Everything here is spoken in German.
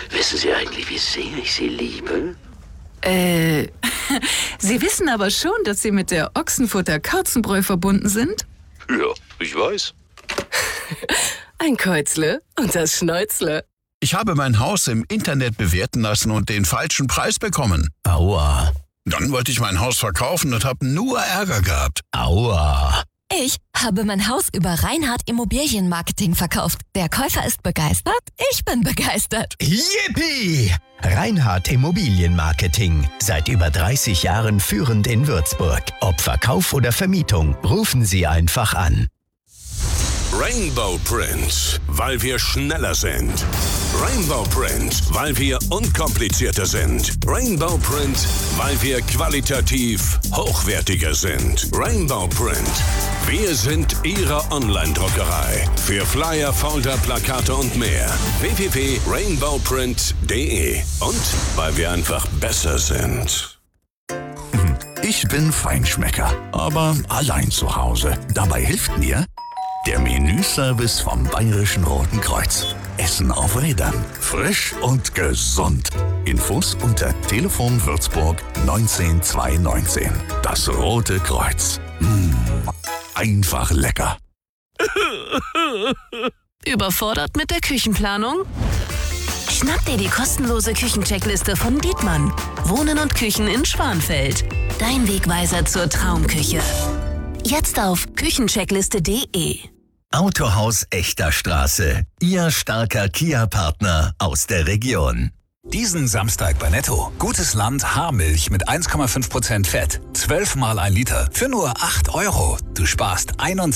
Wissen Sie eigentlich, wie sehr ich Sie liebe? Sie wissen aber schon, dass Sie mit der Ochsenfutter-Kauzenbräu verbunden sind? Ja, ich weiß. Ein Käuzle und das Schnäuzle. Ich habe mein Haus im Internet bewerten lassen und den falschen Preis bekommen. Aua. Dann wollte ich mein Haus verkaufen und habe nur Ärger gehabt. Aua. Ich habe mein Haus über Reinhardt Immobilienmarketing verkauft. Der Käufer ist begeistert, ich bin begeistert. Yippie! Reinhardt Immobilienmarketing. Seit über 30 Jahren führend in Würzburg. Ob Verkauf oder Vermietung, rufen Sie einfach an. Rainbow Print, weil wir schneller sind. Rainbow Print, weil wir unkomplizierter sind. Rainbow Print, weil wir qualitativ hochwertiger sind. Rainbow Print, wir sind Ihre Online-Druckerei. Für Flyer, Folder, Plakate und mehr. www.rainbowprint.de. Und weil wir einfach besser sind. Ich bin Feinschmecker, aber allein zu Hause. Dabei hilft mir der Menüservice vom Bayerischen Roten Kreuz. Essen auf Rädern. Frisch und gesund. Infos unter Telefon Würzburg 19219. Das Rote Kreuz. Einfach lecker. Überfordert mit der Küchenplanung? Schnapp dir die kostenlose Küchencheckliste von Dietmann. Wohnen und Küchen in Schwanfeld. Dein Wegweiser zur Traumküche. Jetzt auf küchencheckliste.de. Autohaus Echter Straße. Ihr starker Kia-Partner aus der Region. Diesen Samstag bei Netto. Gutes Land Haarmilch mit 1,5% Fett. 12 mal 1 Liter für nur 8 €. Du sparst 21